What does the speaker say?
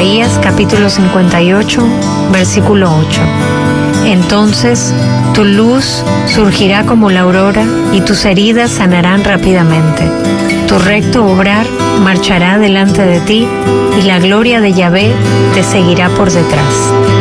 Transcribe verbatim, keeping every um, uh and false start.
Isaías capítulo cincuenta y ocho, versículo ocho. Entonces tu luz surgirá como la aurora y tus heridas sanarán rápidamente. Tu recto obrar marchará delante de ti y la gloria de Yahvé te seguirá por detrás.